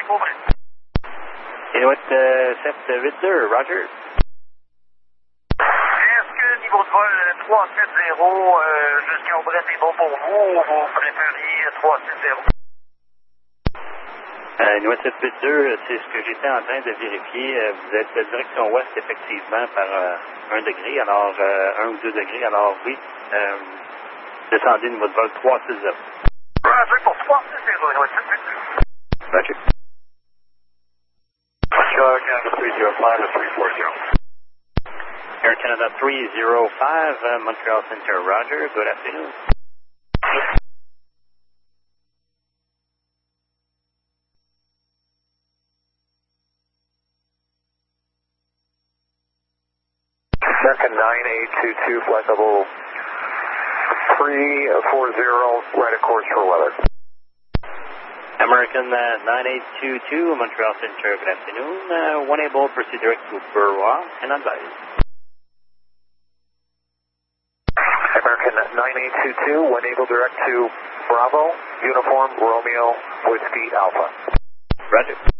Beaupré. Inuit 782, Roger. Est-ce que le niveau de vol 370 jusqu'à Aubret est bon pour vous ou vous préfériez 370? Inuit 782, c'est ce que j'étais en train de vérifier. Vous êtes direction ouest, effectivement, par 1 degré, alors 1 ou 2 degrés, alors oui. Descendez niveau de vol 360. Roger pour 360, Inuit 782. Roger. Canada 305 to 340. Air Canada 305, Montreal Center, Roger. Good afternoon. American 9822, flight level 340, right of course for weather. American 9822, Montreal Center, good afternoon. One able, proceed direct to Burwa and advise. American 9822, one able direct to Bravo, Uniform, Romeo, Whiskey, Alpha. Roger.